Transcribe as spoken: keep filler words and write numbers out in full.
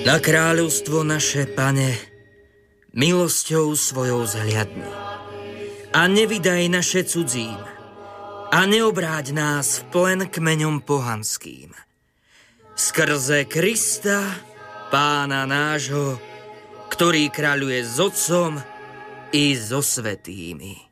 Na kráľovstvo naše, Pane, milosťou svojou zhliadni. A nevydaj naše cudzím, a neobráť nás v plen kmeňom pohanským. Skrze Krista, Pána nášho, ktorý kráľuje s Otcom i so svätými.